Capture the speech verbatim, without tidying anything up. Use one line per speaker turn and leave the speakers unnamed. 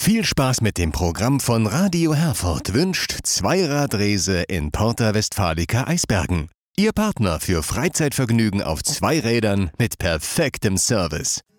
Viel Spaß mit dem Programm von Radio Herford wünscht Zweiradrese in Porta Westfalica Eisbergen. Ihr Partner für Freizeitvergnügen auf zwei Rädern mit perfektem Service.